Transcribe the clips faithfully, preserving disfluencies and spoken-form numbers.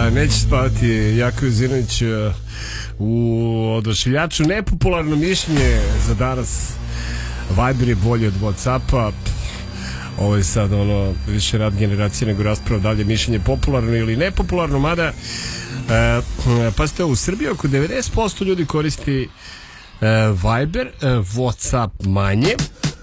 Neće spavati Jako Juzinović u odašiljaču. Nepopularno mišljenje za danas: Viber je bolji od WhatsAppa. Ovo je sad ono više rad generacije nego rasprava da li je mišljenje popularno ili nepopularno, mada e, pa ste u Srbiji oko devedeset posto ljudi koristi e, Viber, e, WhatsApp manje,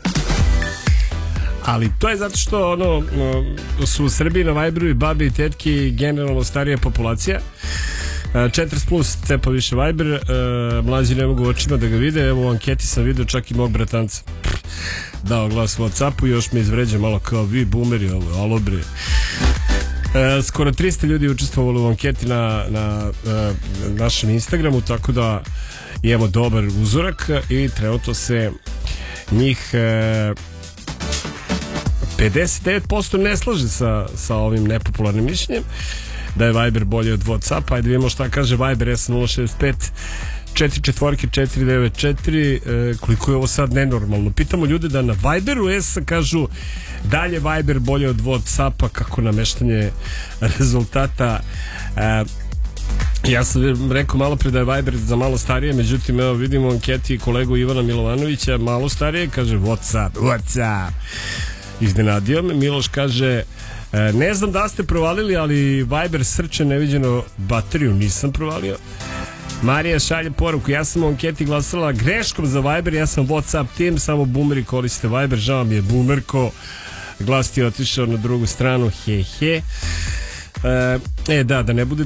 ali to je zato što ono su u Srbiji na Viberu i babi i tetki generalno starija populacija. četrdeset plus cepa više Viber, e, mlađi ne mogu očima da ga vide. Evo u anketi sam video čak i mog bratanca dao glas WhatsAppu, još me izvređa malo kao vi boomeri ovo, alo bre. E, skoro tristo ljudi učestvovalo u anketi na, na e, našem Instagramu, tako da imamo dobar uzorak i trenutno se njih e, pedeset devet posto ne slaže sa, sa ovim nepopularnim mišljenjem da je Viber bolji od WhatsAppa. Ajde vidimo šta kaže Viber. S nula šest pet četiri četiri četiri devet četiri. E, koliko je ovo sad nenormalno. Pitamo ljude da na Viberu S kažu da li je Viber bolji od WhatsAppa, kako nameštanje rezultata. E, ja sam rekao malo pre da je Viber za malo starije, međutim evo vidimo u anketi kolegu Ivana Milovanovića, malo starije, kaže WhatsApp, WhatsApp. Iznenadio me. Miloš kaže: ne znam da ste provalili, ali Viber srče neviđeno bateriju. Nisam provalio. Marija šalje poruku: ja sam u anketi glasala greškom za Viber, ja sam WhatsApp tim, samo boomeri koriste Viber. Žao mi je, boomerko, glas ti je otišao na drugu stranu, he he. E, da, da ne bude